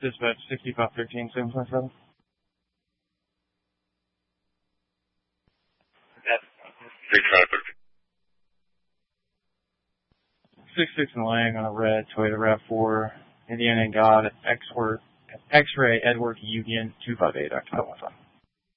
Dispatch 6513, 757. That's 66 and Lang on a red Toyota RAV4, Indiana and God, X-Ray Edward Union 258, October 1.